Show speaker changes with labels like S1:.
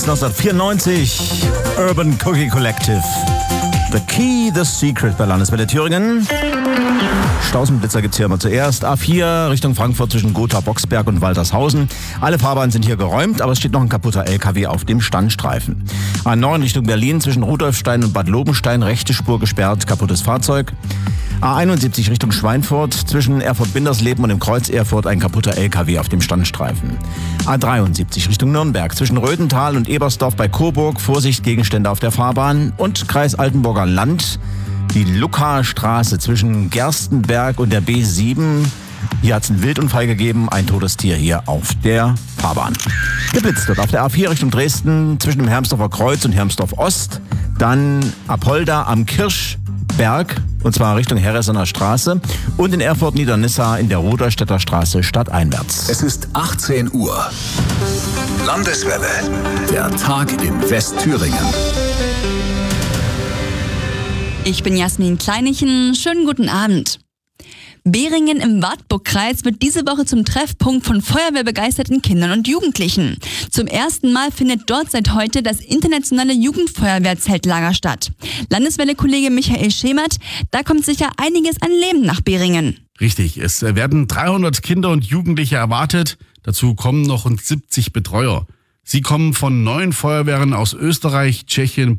S1: 1994, Urban Cookie Collective. The Key, The Secret bei Landeswelle Thüringen. Stausenblitzer gibt's hier immer zuerst. A4 Richtung Frankfurt zwischen Gotha, Boxberg und Waltershausen. Alle Fahrbahnen sind hier geräumt, aber es steht noch ein kaputter LKW auf dem Standstreifen. A9 Richtung Berlin zwischen Rudolfstein und Bad Lobenstein, rechte Spur gesperrt, kaputtes Fahrzeug. A71 Richtung Schweinfurt, zwischen Erfurt-Bindersleben und dem Kreuz Erfurt ein kaputter LKW auf dem Standstreifen. A73 Richtung Nürnberg, zwischen Röthental und Ebersdorf bei Coburg, Vorsicht, Gegenstände auf der Fahrbahn. Und Kreis Altenburger Land, die Lucca-Straße zwischen Gerstenberg und der B7. Hier hat es einen Wildunfall gegeben, ein Todestier hier auf der Fahrbahn. Geblitzt wird auf der A4 Richtung Dresden, zwischen dem Hermsdorfer Kreuz und Hermsdorf Ost. Dann Apolda am Kirschberg, und zwar Richtung Herresener Straße. Und in Erfurt-Niedernissa in der Rudolstädter Straße stadteinwärts.
S2: Es ist 18 Uhr. Landeswelle. Der Tag in Westthüringen.
S3: Ich bin Jasmin Kleinichen. Schönen guten Abend. Beringen im Wartburgkreis wird diese Woche zum Treffpunkt von feuerwehrbegeisterten Kindern und Jugendlichen. Zum ersten Mal findet dort seit heute das internationale Jugendfeuerwehrzeltlager statt. Landeswelle-Kollege Michael Schemert, da kommt sicher einiges an Leben nach Beringen.
S4: Richtig, es werden 300 Kinder und Jugendliche erwartet. Dazu kommen noch rund 70 Betreuer. Sie kommen von 9 Feuerwehren aus Österreich, Tschechien,